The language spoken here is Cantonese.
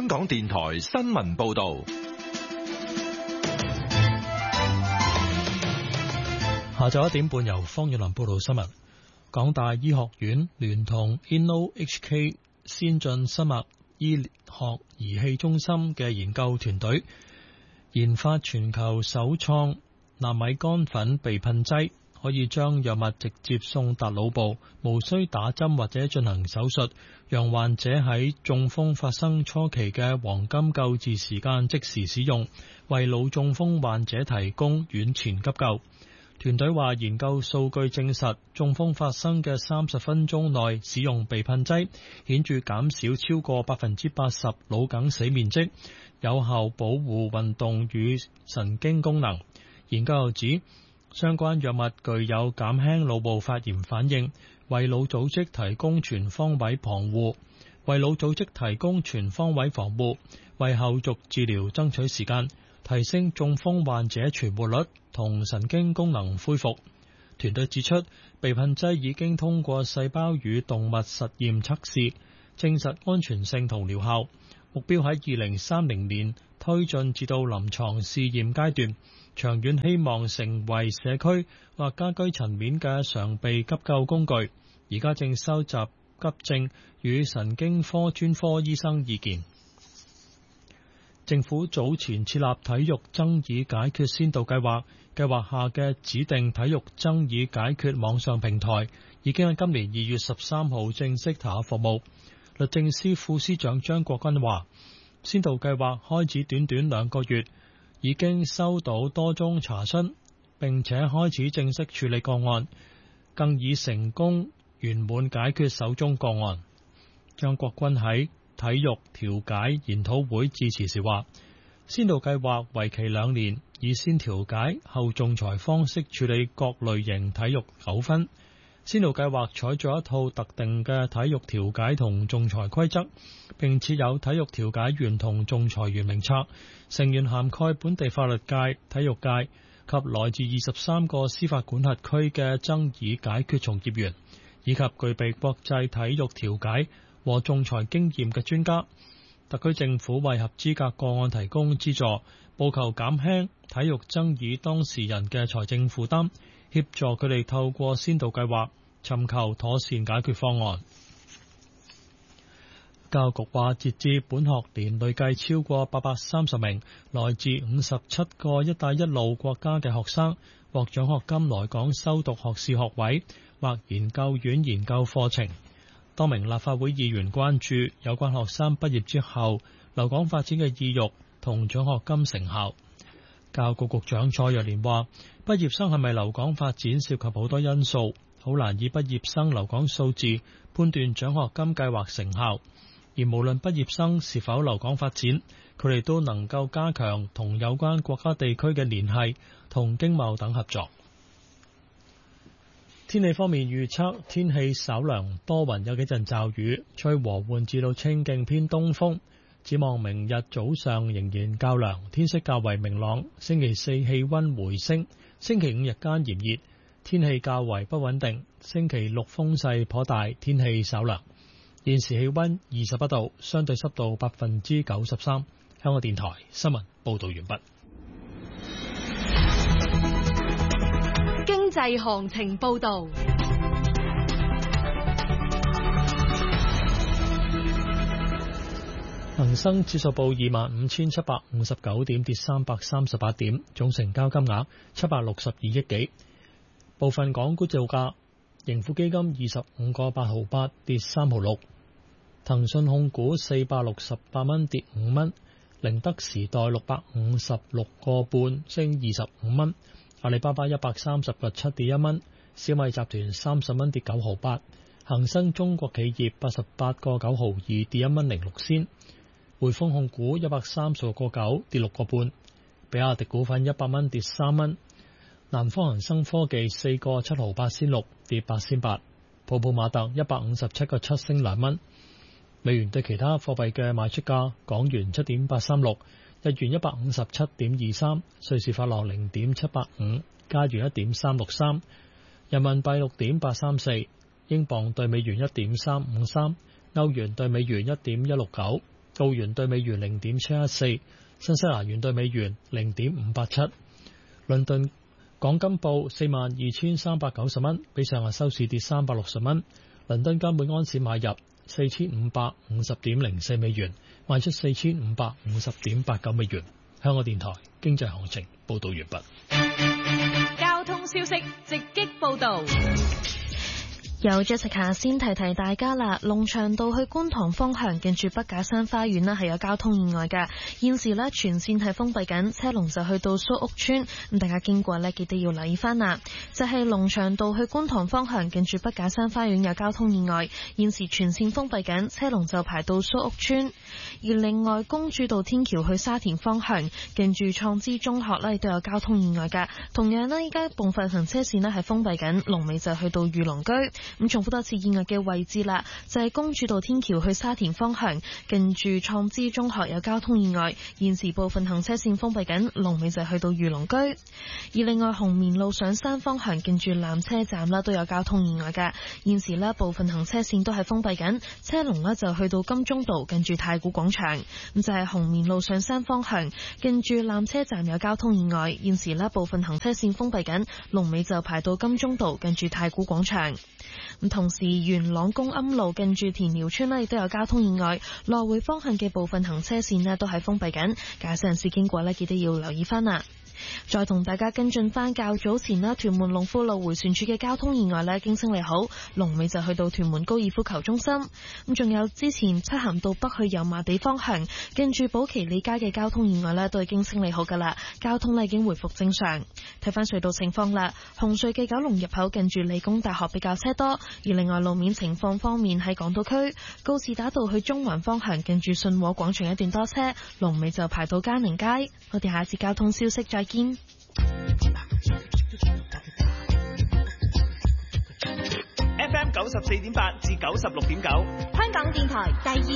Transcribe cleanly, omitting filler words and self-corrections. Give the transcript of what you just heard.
香港電台新聞報道。 下晝1點半由方月林報道新聞。港大醫學院聯同 InnoHK 先進生物醫學儀器中心嘅研究團隊研發全球首創納米乾粉鼻噴劑，可以將藥物直接送達腦部，無需打針或者進行手術，讓患者喺中風發生初期嘅黃金救治時間即時使用，為腦中風患者提供院前急救。團隊話，研究數據證實，中風發生嘅30分鐘內使用鼻噴劑，顯著減少超過80%腦梗死面積，有效保護運動與神經功能。研究又指，相關藥物具有減輕腦部發炎反應，為腦組織提供全方位防護，為後續治療爭取時間，提升中風患者存活率同神經功能恢復。團隊指出，鼻噴劑已經通過細胞與動物實驗測試，證實安全性同療效，目標喺2030年推進至到臨床試驗階段，長遠希望成為社區或家居層面嘅常備急救工具。而家正收集急症與神經科專科醫生意見。政府早前設立體育爭議解決先導計劃，計劃下嘅指定體育爭議解決網上平台已經喺今年2月13號正式投入服務。律政司副司長張國軍話，先導計劃開始短短2個月，已經收到多宗查詢，並且開始正式處理個案，更已成功圓滿解決首宗個案。張國軍喺體育調解研討會致辭時話，先導計劃為期2年，以先調解後仲裁方式處理各類型體育糾紛。先導計劃採咗一套特定嘅體育調解同仲裁規則，並設有體育調解員同仲裁員名冊，成員涵蓋本地法律界、體育界及來自23個司法管轄區嘅爭議解決從業員，以及具備國際體育調解和仲裁經驗嘅專家。特區政府為合資格個案提供資助，務求減輕體育爭議當事人嘅財政負擔，協助佢哋透過先導計劃尋求妥善解決方案。教育局話，截至本學年累計超過830名來自57個一帶一路國家嘅學生獲獎學金來港修讀學士學位或研究院研究課程。多名立法會議員關注有關學生畢業之後留港發展嘅意欲同獎學金成效。教育局局長蔡若蓮話，畢業生係咪留港發展涉及好多因素，好難以畢業生留港數字判斷獎學金計劃成效。而無論畢業生是否留港發展，佢哋都能夠加強同有關國家地區嘅聯繫同經貿等合作。天氣方面預測，天氣稍涼多雲，有幾陣驟雨，吹和緩至到清勁偏東風。展望明日早上仍然較涼，天色較為明朗。星期4氣溫回升，星期5日間炎熱，天氣較為不穩定。星期6風勢頗大，天氣稍涼。現時氣溫21度，相對濕度93%。香港電台新聞報道完畢。 經濟行情報道。 恒生指數報25,759點，跌338點，總成交金額762億幾。部分港股造價：盈富基金25個8毫8，跌3毫6；騰訊控股468蚊，跌5蚊；寧德時代656個半，升25蚊；阿里巴巴130個7，跌1蚊；小米集團30蚊，跌9毫8；恒生中國企業88個9毫2，跌1蚊06仙；匯豐控股130個9，跌6個半；比亞迪股份100蚊，跌3蚊；南方恒生科技4個7毫8仙6，跌8仙8；普普馬特157個7，升2蚊。美元對其他貨幣嘅賣出價：港元7.836，日元157.23，瑞士法郎0.785，加元1.363，人民幣6.834，英鎊對美元1.353，歐元對美元1.169， 澳元對美元0.714，新西蘭元對美元0.587。倫敦港金報42,390蚊，比上日收市跌360蚊。倫敦金每盎司買入4550.04美元，賣出4550.89美元。香港電台經濟行情報道完畢。 交通消息直擊報道。 由 Jessica 先提提大家啦，龍翔道去觀塘方向近住筆架山花園係有交通意外嘅，現時全線係封閉緊，車龍就去到蘇屋村，咁大家經過記得要留意翻啦。就係龍翔道去觀塘方向近住筆架山花園有交通意外，現時全線封閉緊，車龍就排到蘇屋村。而另外公主道天橋去沙田方向近住創知中學亦都有交通意外嘅，同樣依家部分行車線係封閉緊，龍尾就去到御龍居。咁重複多次意外嘅位置啦，就係公主道天橋去沙田方向近住創知中學有交通意外，現時部分行車線封閉緊，龍尾就去到御龍居。而另外紅棉路上山方向近住纜車站都有交通意外嘅，現時部分行車線都係封閉緊，車龍就去到金鐘道近住太古廣場。咁就係紅棉路上山方向近住纜車站有交通意外，現時部分行車線封閉緊，龍尾就排到金鐘道近住太古廣場。咁同時元朗公庵路近住田寮村亦都有交通意外，來回方向嘅部分行車線都係封閉緊，駕駛人士經過記得要留意翻啦。再同大家跟進翻較早前屯門龍富路迴旋處嘅交通意外經清理好，龍尾就去到屯門高爾夫球中心。咁仲有之前漆咸道北去油麻地方向近住寶其利街嘅交通意外都已經清理好噶啦，交通已經回復正常。睇翻隧道情況啦，紅隧嘅九龍入口近住理工大學比較車多，而另外路面情況方面喺港島區告士打道去中環方向近住信和廣場一段多車，龍尾就排到嘉寧街。我哋下次交通消息再見。 FM 94.8至96.9， 香港電台第二